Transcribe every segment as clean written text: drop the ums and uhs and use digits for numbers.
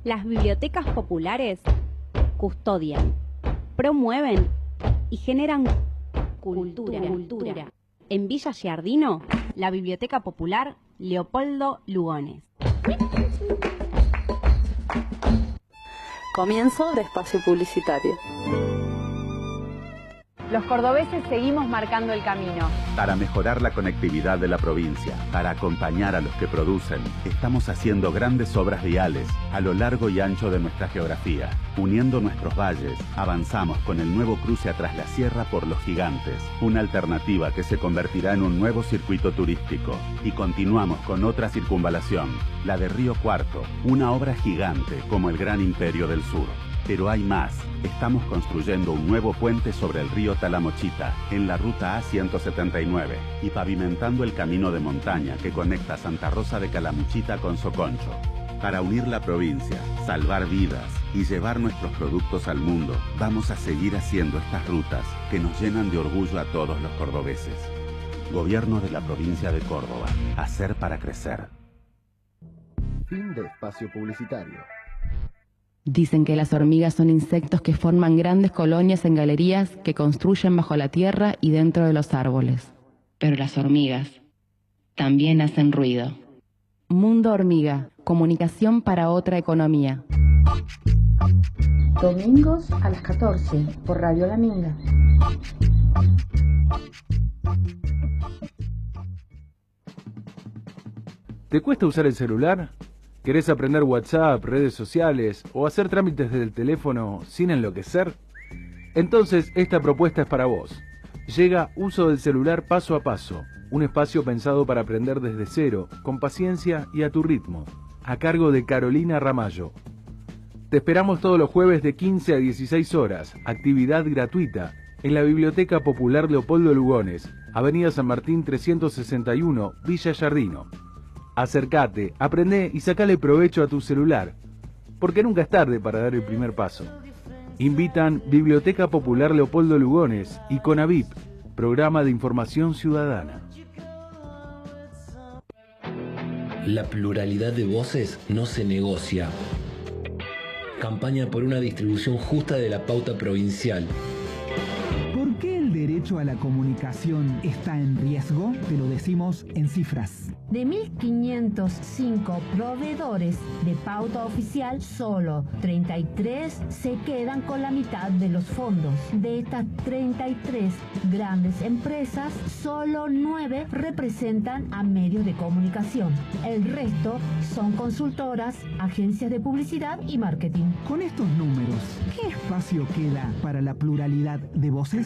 Las bibliotecas populares custodian, promueven y generan cultura. En Villa Giardino, la Biblioteca Popular Leopoldo Lugones. Comienzo de espacio publicitario. Los cordobeses seguimos marcando el camino. Para mejorar la conectividad de la provincia, para acompañar a los que producen, estamos haciendo grandes obras viales a lo largo y ancho de nuestra geografía. Uniendo nuestros valles, avanzamos con el nuevo cruce a Tras la Sierra por Los Gigantes, una alternativa que se convertirá en un nuevo circuito turístico. Y continuamos con otra circunvalación, la de Río Cuarto, una obra gigante como el Gran Imperio del Sur. Pero hay más. Estamos construyendo un nuevo puente sobre el río Talamochita, en la ruta A179, y pavimentando el camino de montaña que conecta Santa Rosa de Calamuchita con Soconcho. Para unir la provincia, salvar vidas y llevar nuestros productos al mundo, vamos a seguir haciendo estas rutas que nos llenan de orgullo a todos los cordobeses. Gobierno de la provincia de Córdoba. Hacer para crecer. Fin de espacio publicitario. Dicen que las hormigas son insectos que forman grandes colonias en galerías que construyen bajo la tierra y dentro de los árboles. Pero las hormigas también hacen ruido. Mundo Hormiga, comunicación para otra economía. Domingos a las 14 por Radio La Minga. ¿Te cuesta usar el celular? ¿Querés aprender WhatsApp, redes sociales o hacer trámites desde el teléfono sin enloquecer? Entonces esta propuesta es para vos. Llega Uso del Celular Paso a Paso, un espacio pensado para aprender desde cero, con paciencia y a tu ritmo, a cargo de Carolina Ramallo. Te esperamos todos los jueves de 15 a 16 horas, actividad gratuita, en la Biblioteca Popular Leopoldo Lugones, Avenida San Martín 361, Villa Giardino. Acércate, aprende y sacale provecho a tu celular, porque nunca es tarde para dar el primer paso. Invitan Biblioteca Popular Leopoldo Lugones y CONAVIP, Programa de Información Ciudadana. La pluralidad de voces no se negocia. Campaña por una distribución justa de la pauta provincial. ¿Por qué el derecho a la comunicación está en riesgo? Te lo decimos en cifras. De 1.505 proveedores de pauta oficial, solo 33 se quedan con la mitad de los fondos. De estas 33 grandes empresas, solo 9 representan a medios de comunicación. El resto son consultoras, agencias de publicidad y marketing. Con estos números, ¿qué espacio queda para la pluralidad de voces?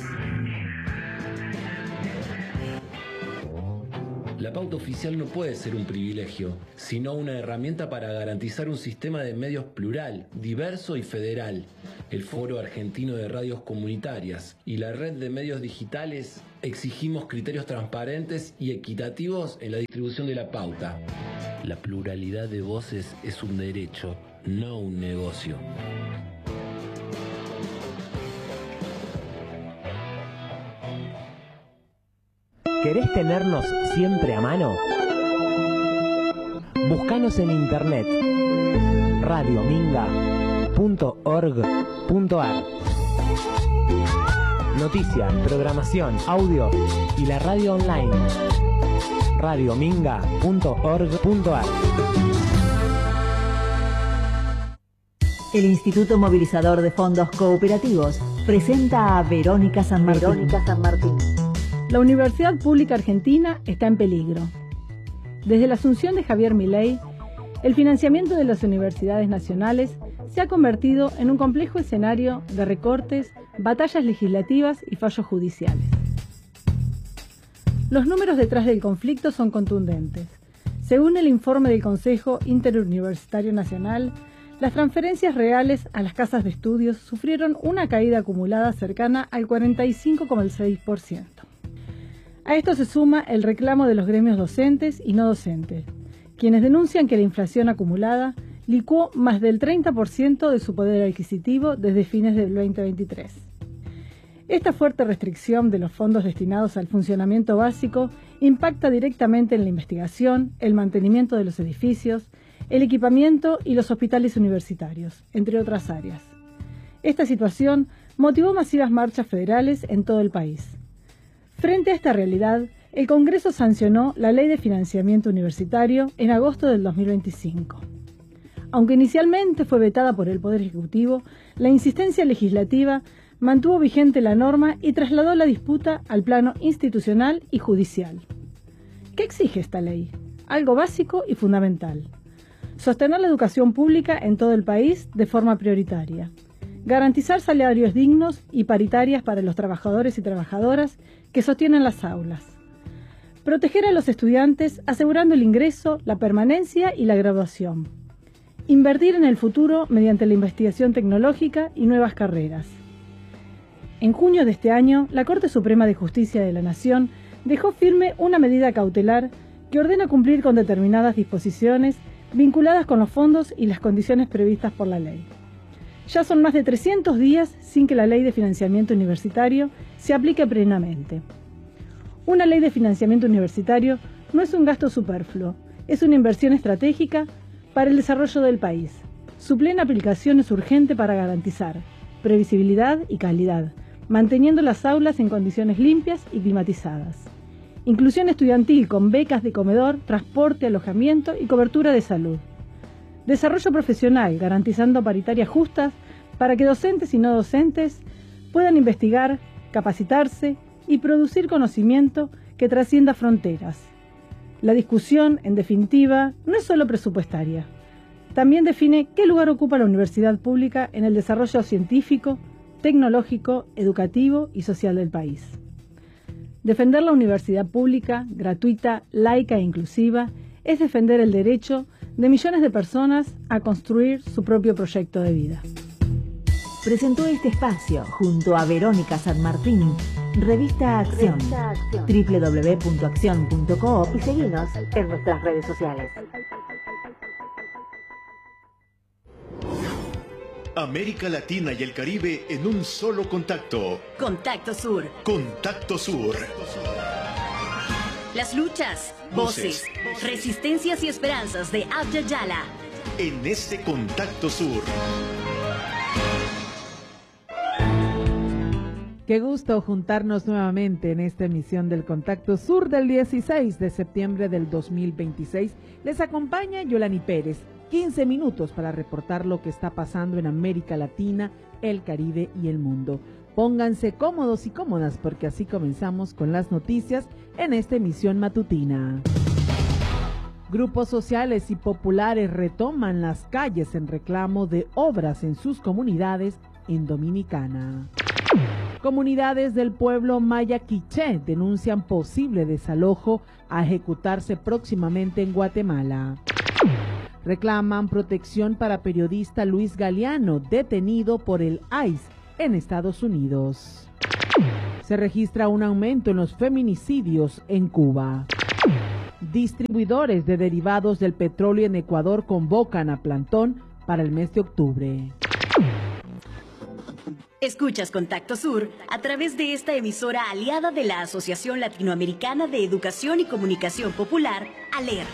La pauta oficial no puede ser un privilegio, sino una herramienta para garantizar un sistema de medios plural, diverso y federal. El Foro Argentino de Radios Comunitarias y la Red de Medios Digitales exigimos criterios transparentes y equitativos en la distribución de la pauta. La pluralidad de voces es un derecho, no un negocio. ¿Querés tenernos siempre a mano? Búscanos en internet radiominga.org.ar. Noticias, programación, audio y la radio online radiominga.org.ar. El Instituto Movilizador de Fondos Cooperativos presenta a Verónica San Martín. La Universidad Pública Argentina está en peligro. Desde la asunción de Javier Milei, el financiamiento de las universidades nacionales se ha convertido en un complejo escenario de recortes, batallas legislativas y fallos judiciales. Los números detrás del conflicto son contundentes. Según el informe del Consejo Interuniversitario Nacional, las transferencias reales a las casas de estudios sufrieron una caída acumulada cercana al 45,6%. A esto se suma el reclamo de los gremios docentes y no docentes, quienes denuncian que la inflación acumulada licuó más del 30% de su poder adquisitivo desde fines del 2023. Esta fuerte restricción de los fondos destinados al funcionamiento básico impacta directamente en la investigación, el mantenimiento de los edificios, el equipamiento y los hospitales universitarios, entre otras áreas. Esta situación motivó masivas marchas federales en todo el país. Frente a esta realidad, el Congreso sancionó la Ley de Financiamiento Universitario en agosto del 2025. Aunque inicialmente fue vetada por el Poder Ejecutivo, la insistencia legislativa mantuvo vigente la norma y trasladó la disputa al plano institucional y judicial. ¿Qué exige esta ley? Algo básico y fundamental: sostener la educación pública en todo el país de forma prioritaria, garantizar salarios dignos y paritarias para los trabajadores y trabajadoras que sostienen las aulas, proteger a los estudiantes asegurando el ingreso, la permanencia y la graduación, invertir en el futuro mediante la investigación tecnológica y nuevas carreras. En junio de este año, la Corte Suprema de Justicia de la Nación dejó firme una medida cautelar que ordena cumplir con determinadas disposiciones vinculadas con los fondos y las condiciones previstas por la ley. Ya son más de 300 días sin que la Ley de Financiamiento Universitario se aplique plenamente. Una ley de financiamiento universitario no es un gasto superfluo, es una inversión estratégica para el desarrollo del país. Su plena aplicación es urgente para garantizar previsibilidad y calidad, manteniendo las aulas en condiciones limpias y climatizadas. Inclusión estudiantil con becas de comedor, transporte, alojamiento y cobertura de salud. Desarrollo profesional, garantizando paritarias justas para que docentes y no docentes puedan investigar, capacitarse y producir conocimiento que trascienda fronteras. La discusión, en definitiva, no es solo presupuestaria. También define qué lugar ocupa la universidad pública en el desarrollo científico, tecnológico, educativo y social del país. Defender la universidad pública, gratuita, laica e inclusiva, es defender el derecho de millones de personas a construir su propio proyecto de vida. Presentó este espacio junto a Verónica San Martín, Revista Acción, www.accion.coop y seguinos en nuestras redes sociales. América Latina y el Caribe en un solo contacto. Contacto Sur. Contacto Sur. Las luchas, voces, resistencias y esperanzas de Abya Yala. En este Contacto Sur. Qué gusto juntarnos nuevamente en esta emisión del Contacto Sur del 16 de septiembre del 2026. Les acompaña Yolani Pérez. 15 minutos para reportar lo que está pasando en América Latina, el Caribe y el mundo. Pónganse cómodos y cómodas porque así comenzamos con las noticias en esta emisión matutina. Grupos sociales y populares retoman las calles en reclamo de obras en sus comunidades en Dominicana. Comunidades del pueblo maya quiché denuncian posible desalojo a ejecutarse próximamente en Guatemala. Reclaman protección para periodista Luis Galeano, detenido por el ICE en Estados Unidos. Se registra un aumento en los feminicidios en Cuba. Distribuidores de derivados del petróleo en Ecuador convocan a plantón para el mes de octubre. Escuchas Contacto Sur a través de esta emisora aliada de la Asociación Latinoamericana de Educación y Comunicación Popular, ALER.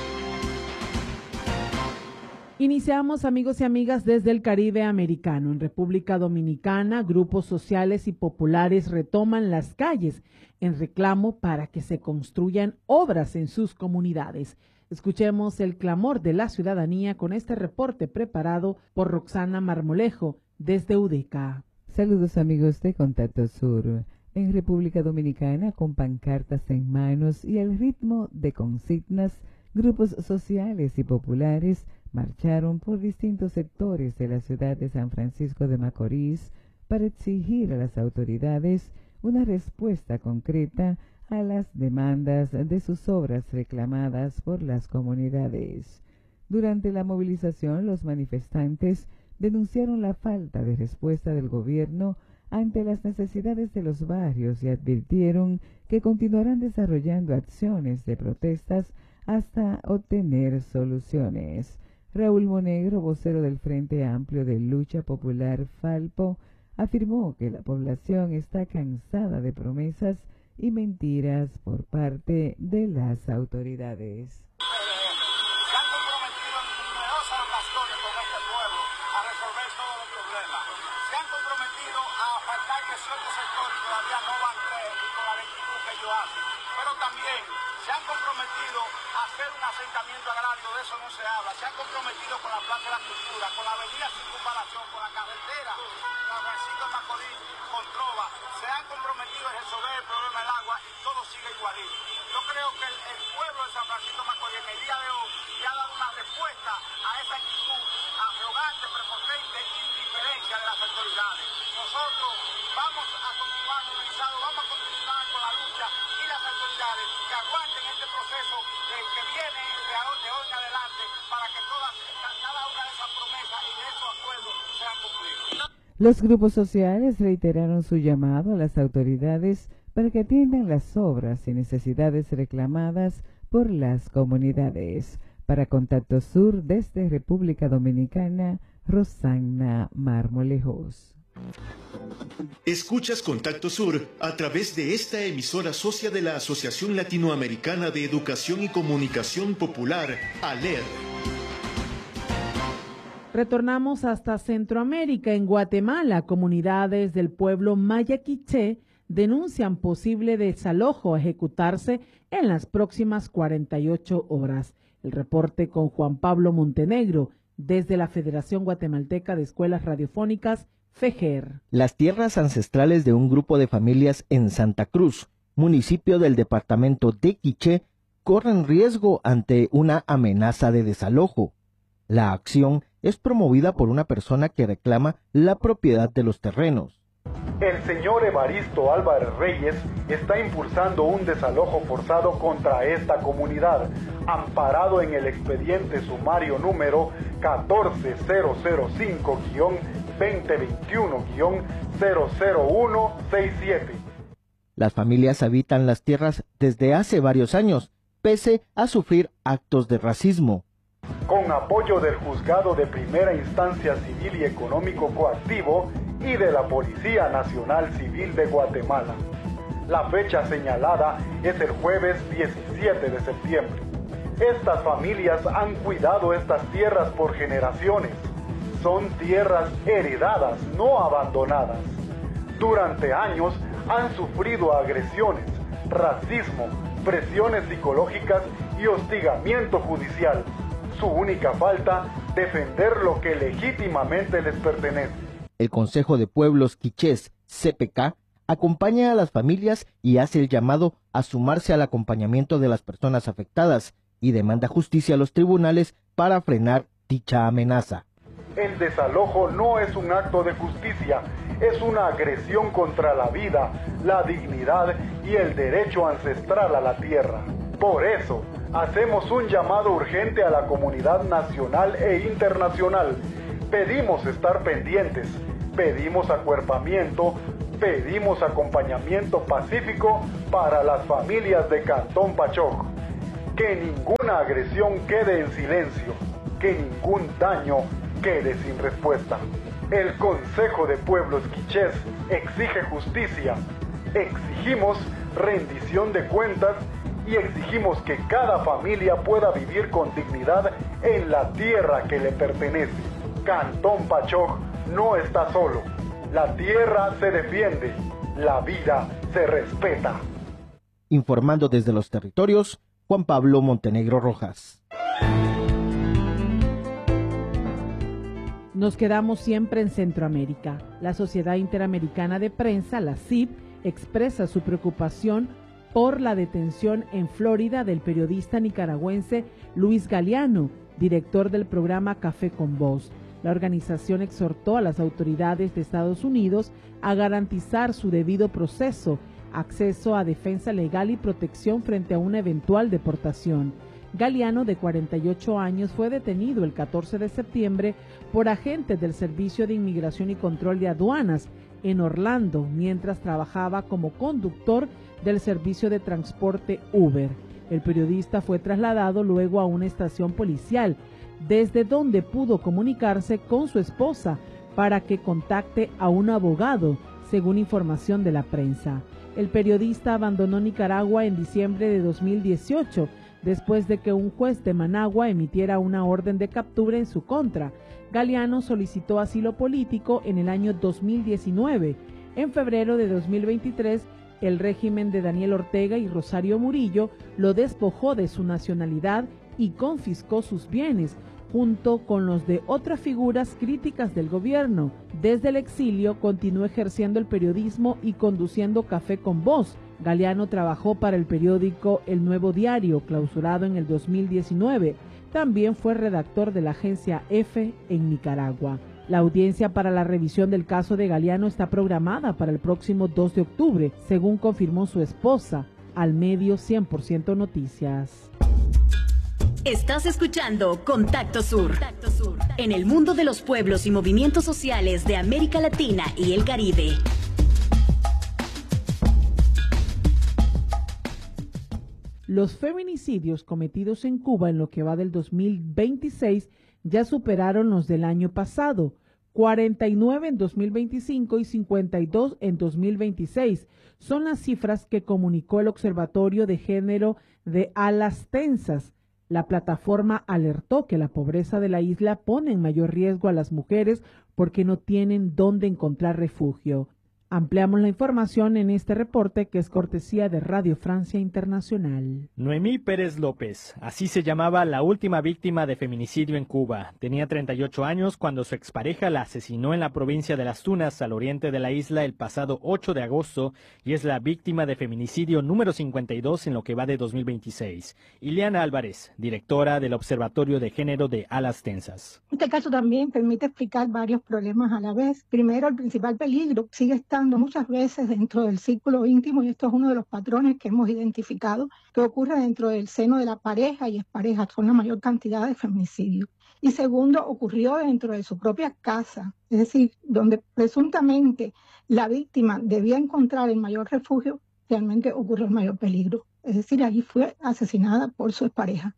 Iniciamos, amigos y amigas, desde el Caribe americano. En República Dominicana, grupos sociales y populares retoman las calles en reclamo para que se construyan obras en sus comunidades. Escuchemos el clamor de la ciudadanía con este reporte preparado por Roxana Marmolejo desde UDECA. Saludos, amigos de Contacto Sur. En República Dominicana, con pancartas en manos y al ritmo de consignas, grupos sociales y populares marcharon por distintos sectores de la ciudad de San Francisco de Macorís para exigir a las autoridades una respuesta concreta a las demandas de sus obras reclamadas por las comunidades. Durante la movilización, los manifestantes denunciaron la falta de respuesta del gobierno ante las necesidades de los barrios y advirtieron que continuarán desarrollando acciones de protestas hasta obtener soluciones. Raúl Monegro, vocero del Frente Amplio de Lucha Popular Falpo, afirmó que la población está cansada de promesas y mentiras por parte de las autoridades. También se han comprometido a hacer un asentamiento agrario, de eso no se habla. Se han comprometido con la Plaza de la Cultura, con la avenida Circunvalación, con la carretera, con Francisco Macorís, con Trova. Se han comprometido a resolver el problema del agua y todo sigue igualito. Yo creo que el pueblo de San Francisco de Macorís en el día de hoy le ha dado una respuesta a esa actitud arrogante, prepotente e indiferencia de las autoridades. Nosotros vamos a continuar movilizados, vamos a continuar con la lucha y las autoridades que aguanten este proceso que viene de hoy en adelante para que cada una de esas promesas y de esos acuerdos sean cumplidos. Los grupos sociales reiteraron su llamado a las autoridades para que atiendan las obras y necesidades reclamadas por las comunidades. Para Contacto Sur, desde República Dominicana, Rosana Marmolejos. Escuchas Contacto Sur a través de esta emisora socia de la Asociación Latinoamericana de Educación y Comunicación Popular, ALER. Retornamos hasta Centroamérica. En Guatemala, comunidades del pueblo maya quiché denuncian posible desalojo a ejecutarse en las próximas 48 horas. El reporte con Juan Pablo Montenegro desde la Federación Guatemalteca de Escuelas Radiofónicas, FEGER. Las tierras ancestrales de un grupo de familias en Santa Cruz, municipio del departamento de Quiché, corren riesgo ante una amenaza de desalojo. La acción es promovida por una persona que reclama la propiedad de los terrenos. El señor Evaristo Álvarez Reyes está impulsando un desalojo forzado contra esta comunidad, amparado en el expediente sumario número 14005-2021-00167. Las familias habitan las tierras desde hace varios años, pese a sufrir actos de racismo. Con apoyo del Juzgado de Primera Instancia Civil y Económico Coactivo y de la Policía Nacional Civil de Guatemala. La fecha señalada es el jueves 17 de septiembre. Estas familias han cuidado estas tierras por generaciones. Son tierras heredadas, no abandonadas. Durante años han sufrido agresiones, racismo, presiones psicológicas y hostigamiento judicial. Su única falta, defender lo que legítimamente les pertenece. El Consejo de Pueblos Quichés, CPK, acompaña a las familias y hace el llamado a sumarse al acompañamiento de las personas afectadas y demanda justicia a los tribunales para frenar dicha amenaza. El desalojo no es un acto de justicia, es una agresión contra la vida, la dignidad y el derecho ancestral a la tierra. Por eso, hacemos un llamado urgente a la comunidad nacional e internacional. Pedimos estar pendientes, pedimos acuerpamiento, pedimos acompañamiento pacífico para las familias de Cantón Pachoc. Que ninguna agresión quede en silencio, que ningún daño quede sin respuesta. El Consejo de Pueblos Quichés exige justicia, exigimos rendición de cuentas y exigimos que cada familia pueda vivir con dignidad en la tierra que le pertenece. Cantón Pachoc no está solo. La tierra se defiende, la vida se respeta. Informando desde los territorios, Juan Pablo Montenegro Rojas. Nos quedamos siempre en Centroamérica. La Sociedad Interamericana de Prensa, la CIP, expresa su preocupación por la detención en Florida del periodista nicaragüense Luis Galeano, director del programa Café con Voz. La organización exhortó a las autoridades de Estados Unidos a garantizar su debido proceso, acceso a defensa legal y protección frente a una eventual deportación. Galeano, de 48 años, fue detenido el 14 de septiembre por agentes del Servicio de Inmigración y Control de Aduanas en Orlando, mientras trabajaba como conductor del servicio de transporte Uber. El periodista fue trasladado luego a una estación policial, desde donde pudo comunicarse con su esposa para que contacte a un abogado, según información de la prensa. El periodista abandonó Nicaragua en diciembre de 2018, después de que un juez de Managua emitiera una orden de captura en su contra. Galeano solicitó asilo político en el año 2019. En febrero de 2023 El régimen de Daniel Ortega y Rosario Murillo lo despojó de su nacionalidad y confiscó sus bienes, junto con los de otras figuras críticas del gobierno. Desde el exilio continuó ejerciendo el periodismo y conduciendo Café con Voz. Galeano trabajó para el periódico El Nuevo Diario, clausurado en el 2019. También fue redactor de la agencia EFE en Nicaragua. La audiencia para la revisión del caso de Galeano está programada para el próximo 2 de octubre, según confirmó su esposa al medio 100% Noticias. Estás escuchando Contacto Sur. En el mundo de los pueblos y movimientos sociales de América Latina y el Caribe. Los feminicidios cometidos en Cuba en lo que va del 2026 ya superaron los del año pasado, 49 en 2025 y 52 en 2026. Son las cifras que comunicó el Observatorio de Género de Alas Tensas. La plataforma alertó que la pobreza de la isla pone en mayor riesgo a las mujeres porque no tienen dónde encontrar refugio. Ampliamos la información en este reporte que es cortesía de Radio Francia Internacional. Noemí Pérez López, así se llamaba la última víctima de feminicidio en Cuba. Tenía 38 años cuando su expareja la asesinó en la provincia de Las Tunas, al oriente de la isla, el pasado 8 de agosto, y es la víctima de feminicidio número 52 en lo que va de 2026. Ileana Álvarez, directora del Observatorio de Género de Alas Tensas. Este caso también permite explicar varios problemas a la vez. Primero, el principal peligro sigue estando muchas veces dentro del círculo íntimo, y esto es uno de los patrones que hemos identificado que ocurre dentro del seno de la pareja y expareja. Son la mayor cantidad de feminicidios. Y segundo, ocurrió dentro de su propia casa, es decir, donde presuntamente la víctima debía encontrar el mayor refugio, realmente ocurrió el mayor peligro. Es decir, allí fue asesinada por su expareja.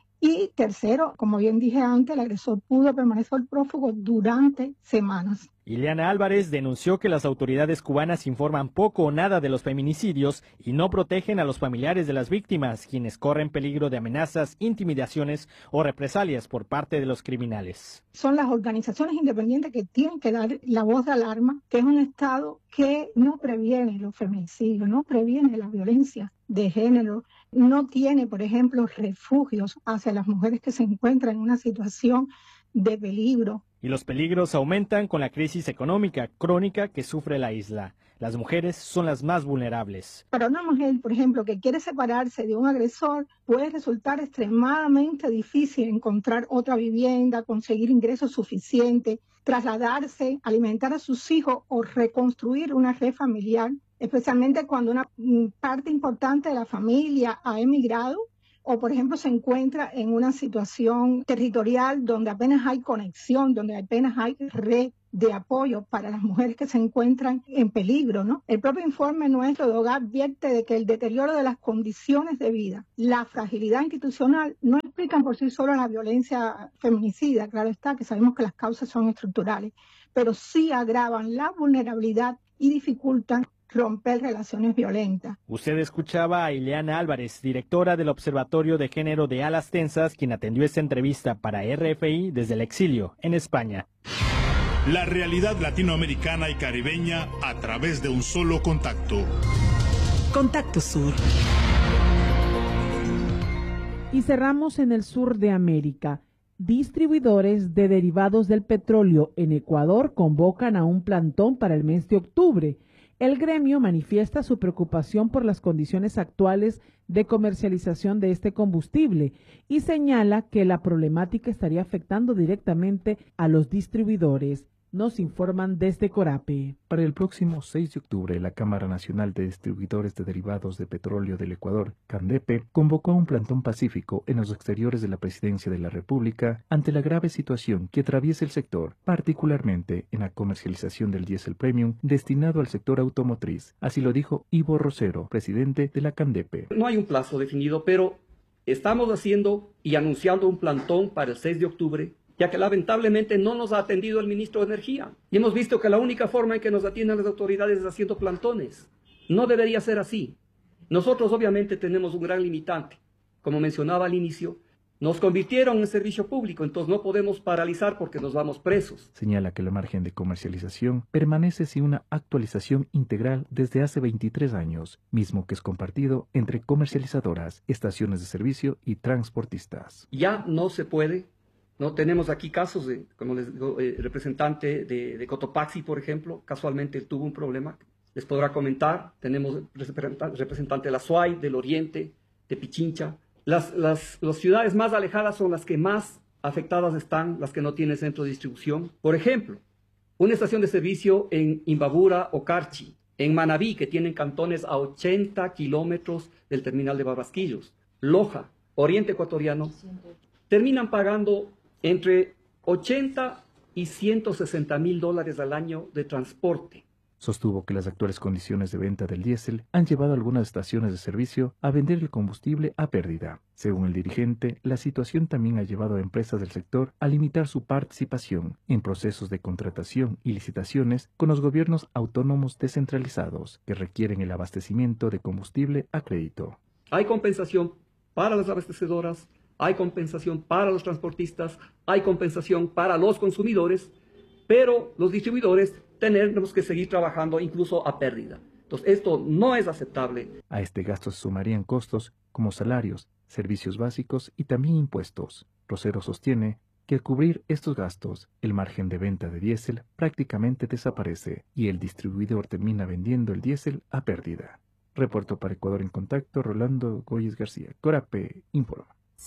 Y tercero, como bien dije antes, el agresor pudo permanecer prófugo durante semanas. Ileana Álvarez denunció que las autoridades cubanas informan poco o nada de los feminicidios y no protegen a los familiares de las víctimas, quienes corren peligro de amenazas, intimidaciones o represalias por parte de los criminales. Son las organizaciones independientes que tienen que dar la voz de alarma, que es un Estado que no previene los feminicidios, no previene la violencia de género, no tiene, por ejemplo, refugios hacia las mujeres que se encuentran en una situación de peligro. Y los peligros aumentan con la crisis económica crónica que sufre la isla. Las mujeres son las más vulnerables. Para una mujer, por ejemplo, que quiere separarse de un agresor, puede resultar extremadamente difícil encontrar otra vivienda, conseguir ingresos suficientes, trasladarse, alimentar a sus hijos o reconstruir una red familiar, especialmente cuando una parte importante de la familia ha emigrado o, por ejemplo, se encuentra en una situación territorial donde apenas hay conexión, donde apenas hay red de apoyo para las mujeres que se encuentran en peligro, ¿no? El propio informe nuestro de Hogar advierte de que el deterioro de las condiciones de vida, la fragilidad institucional, no explican por sí solo la violencia feminicida, claro está, que sabemos que las causas son estructurales, pero sí agravan la vulnerabilidad y dificultan romper relaciones violentas. Usted escuchaba a Ileana Álvarez, directora del Observatorio de Género de Alas Tensas, quien atendió esta entrevista para RFI desde el exilio en España. La realidad latinoamericana y caribeña a través de un solo contacto. Contacto Sur. Y cerramos en el sur de América. Distribuidores de derivados del petróleo en Ecuador convocan a un plantón para el mes de octubre. El gremio manifiesta su preocupación por las condiciones actuales de comercialización de este combustible y señala que la problemática estaría afectando directamente a los distribuidores. Nos informan desde Corape. Para el próximo 6 de octubre, la Cámara Nacional de Distribuidores de Derivados de Petróleo del Ecuador, CANDEPE, convocó un plantón pacífico en los exteriores de la Presidencia de la República ante la grave situación que atraviesa el sector, particularmente en la comercialización del diésel premium destinado al sector automotriz. Así lo dijo Ivo Rosero, presidente de la CANDEPE. No hay un plazo definido, pero estamos haciendo y anunciando un plantón para el 6 de octubre, ya que lamentablemente no nos ha atendido el ministro de Energía. Y hemos visto que la única forma en que nos atienden las autoridades es haciendo plantones. No debería ser así. Nosotros obviamente tenemos un gran limitante. Como mencionaba al inicio, Nos convirtieron en servicio público, entonces no podemos paralizar porque nos vamos presos. Señala que el margen de comercialización permanece sin una actualización integral desde hace 23 años, mismo que es compartido entre comercializadoras, estaciones de servicio y transportistas. Ya no se puede. No tenemos aquí casos de, como les digo, representante de Cotopaxi, por ejemplo, casualmente tuvo un problema. Les podrá comentar. Tenemos representante de la SUAY, del Oriente, de Pichincha. Las ciudades más alejadas son las que más afectadas están, las que no tienen centro de distribución. Por ejemplo, una estación de servicio en Imbabura o Carchi, en Manabí, que tienen cantones a 80 kilómetros del terminal de Barrasquillos, Loja, Oriente Ecuatoriano, terminan pagando entre 80 y 160 mil dólares al año de transporte. Sostuvo que las actuales condiciones de venta del diésel han llevado a algunas estaciones de servicio a vender el combustible a pérdida. Según el dirigente, la situación también ha llevado a empresas del sector a limitar su participación en procesos de contratación y licitaciones con los gobiernos autónomos descentralizados que requieren el abastecimiento de combustible a crédito. Hay compensación para las abastecedoras, hay compensación para los transportistas, hay compensación para los consumidores, pero los distribuidores tenemos que seguir trabajando incluso a pérdida. Entonces, esto no es aceptable. A este gasto se sumarían costos como salarios, servicios básicos y también impuestos. Rosero sostiene que al cubrir estos gastos, el margen de venta de diésel prácticamente desaparece y el distribuidor termina vendiendo el diésel a pérdida. Reportó para Ecuador en Contacto, Rolando Goyes García. Corape informa.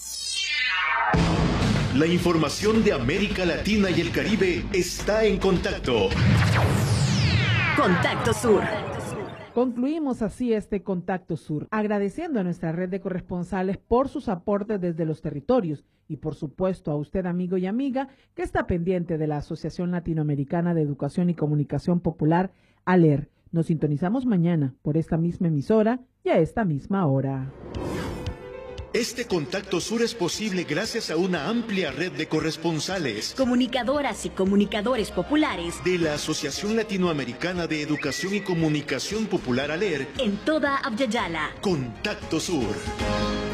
La información de América Latina y el Caribe está en Contacto. Contacto Sur. Concluimos así este Contacto Sur, agradeciendo a nuestra red de corresponsales por sus aportes desde los territorios y por supuesto a usted, amigo y amiga, que está pendiente de la Asociación Latinoamericana de Educación y Comunicación Popular, ALER. Nos sintonizamos mañana por esta misma emisora y a esta misma hora. Este Contacto Sur es posible gracias a una amplia red de corresponsales, comunicadoras y comunicadores populares de la Asociación Latinoamericana de Educación y Comunicación Popular, ALER, en toda Abya Yala. Contacto Sur.